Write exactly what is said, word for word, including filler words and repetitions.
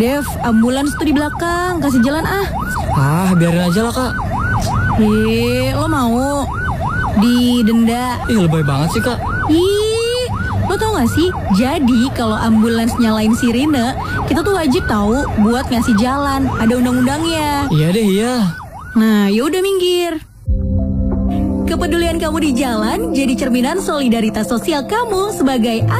Dev, ambulans tuh di belakang, kasih jalan ah. Ah, biarin aja lah kak. Eh, lo mau didenda? Ih, lebay banget sih kak. Ih, lo tau gak sih? Jadi kalau ambulans nyalain sirine, kita tuh wajib tahu buat ngasih jalan. Ada undang-undangnya. Iya deh, iya. Nah, yaudah minggir. Kepedulian kamu di jalan jadi cerminan solidaritas sosial kamu sebagai